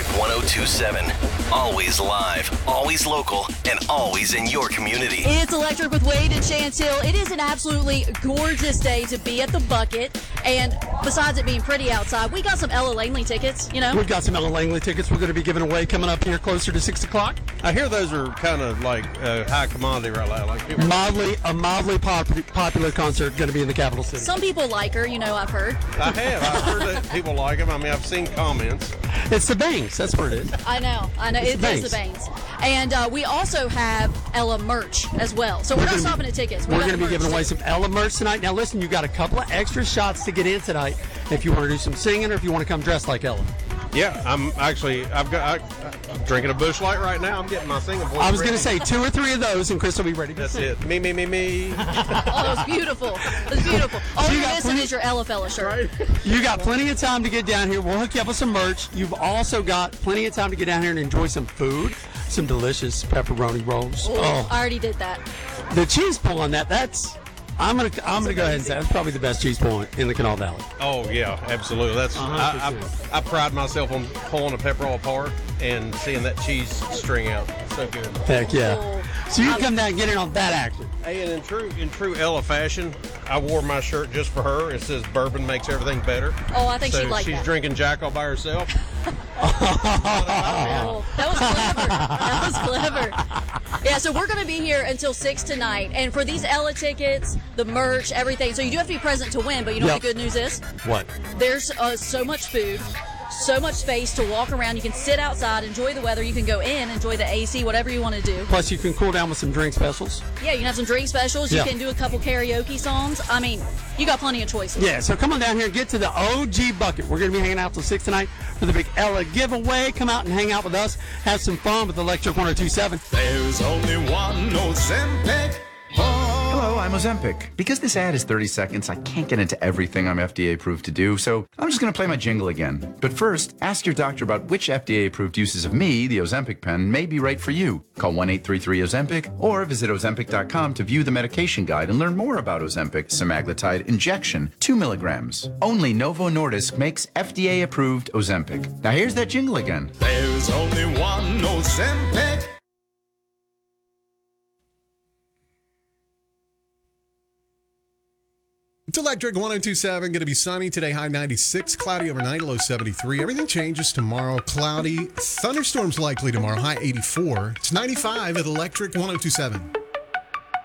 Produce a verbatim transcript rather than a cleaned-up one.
Electric one oh two seven. Always live, always local, and always in your community. It's Electric with Wade and Chantil. It is an absolutely gorgeous day to be at the Bucket. And besides it being pretty outside, we got some Ella Langley tickets, you know? We've got some Ella Langley tickets we're going to be giving away coming up here closer to six o'clock. I hear those are kind of like uh, high commodity right now. Like people- Mildly, a mildly pop- popular concert going to be in the capital city. Some people like her, you know, I've heard. I have. I've heard that people like them. I mean, I've seen comments. It's the Bangs. That's where it is. I know. I know. It's It the is the Bangs. And uh, we also have Ella merch as well. So we're, We're not gonna be- stopping at tickets. We We're got going to be merch, giving away too. some Ella merch tonight. Now, listen, you got a couple of extra shots to get in tonight if you want to do some singing or if you want to come dressed like Ella. Yeah, I'm actually. I've got. I, I'm drinking a Busch Light right now. I'm getting my singing voice. I was going to ready. say two or three of those, and Chris will be ready to That's sing. it. Me, me, me, me. Oh, that was beautiful. That was beautiful. All So you you're got missing plenty- is your Ella Fella shirt. You got plenty of time to get down here. We'll hook you up with some merch. You've also got plenty of time to get down here and enjoy some food, some delicious pepperoni rolls. Oh, Oh, I already did that. the cheese pull on that, that's, I'm going to I'm gonna go ahead and say that's probably the best cheese pull in the Canal Valley. Oh yeah, absolutely. That's. one I, hundred percent. I, I pride myself on pulling a pepper roll apart and seeing that cheese string out. So good. Heck yeah. Oh. So you can come down and get in on that action. Hey, and in true in true Ella fashion, I wore my shirt just for her. It says bourbon makes everything better. Oh, I think so she'd like she's that. drinking Jack all by herself. Oh, that was clever. That was clever. Yeah, so we're going to be here until six tonight. And for these Ella tickets, the merch, everything, so you do have to be present to win, but you know Yep. what the good news is? What? There's uh, so much food, so much space to walk around. You can sit outside, enjoy the weather. You can go in, enjoy the A C, whatever you want to do. Plus, you can cool down with some drink specials. Yeah, you can have some drink specials. You Yeah. can do a couple karaoke songs. I mean, you got plenty of choices. Yeah, so come on down here and get to the O G Bucket. We're going to be hanging out till six tonight for the big Ella giveaway. Come out and hang out with us. Have some fun with Electric one oh two seven. There's only one Ozempic. Hello, I'm Ozempic. Because this ad is thirty seconds, I can't get into everything I'm F D A approved to do, so I'm just going to play my jingle again. But first, ask your doctor about which F D A approved uses of me, the Ozempic pen, may be right for you. Call one eight three three Ozempic or visit Ozempic dot com to view the medication guide and learn more about Ozempic semaglutide injection, two milligrams. Only Novo Nordisk makes F D A approved Ozempic. Now here's that jingle again. There's only one Ozempic. It's Electric one oh two seven. Going to be sunny today, high ninety-six, cloudy overnight, low seventy-three. Everything changes tomorrow. Cloudy, thunderstorms likely tomorrow, high eighty-four. It's ninety-five at Electric one oh two seven.